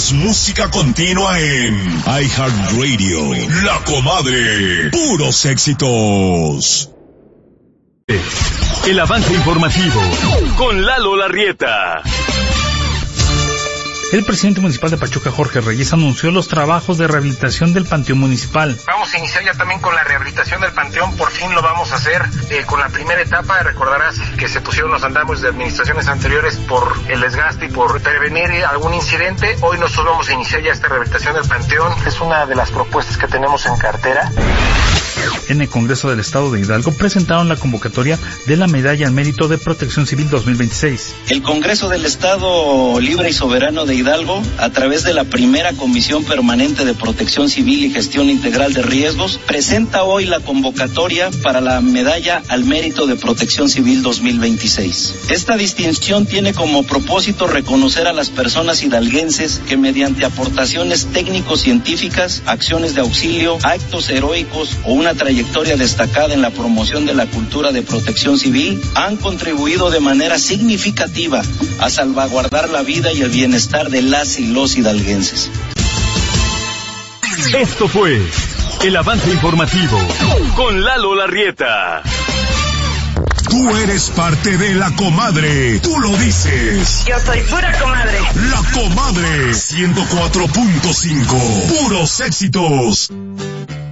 más música continua en iHeartRadio. La Comadre. Puros éxitos. El avance informativo con Lalo Larrieta. El presidente municipal de Pachuca, Jorge Reyes, anunció los trabajos de rehabilitación del Panteón Municipal. Vamos a iniciar ya también con la rehabilitación del Panteón, por fin lo vamos a hacer con la primera etapa. Recordarás que se pusieron los andamios de administraciones anteriores por el desgaste y por prevenir algún incidente. Hoy nosotros vamos a iniciar ya esta rehabilitación del Panteón. Es una de las propuestas que tenemos en cartera. En el Congreso del Estado de Hidalgo presentaron la convocatoria de la Medalla al Mérito de Protección Civil 2026. El Congreso del Estado Libre y Soberano de Hidalgo, a través de la primera Comisión Permanente de Protección Civil y Gestión Integral de Riesgos, presenta hoy la convocatoria para la Medalla al Mérito de Protección Civil 2026. Esta distinción tiene como propósito reconocer a las personas hidalguenses que mediante aportaciones técnico-científicas, acciones de auxilio, actos heroicos o una trayectoria destacada en la promoción de la cultura de protección civil han contribuido de manera significativa a salvaguardar la vida y el bienestar de las y los hidalguenses. Esto fue el avance informativo con Lalo Larrieta. Tú eres parte de La Comadre. Tú lo dices. Yo soy pura comadre. La Comadre 104.5. Puros éxitos.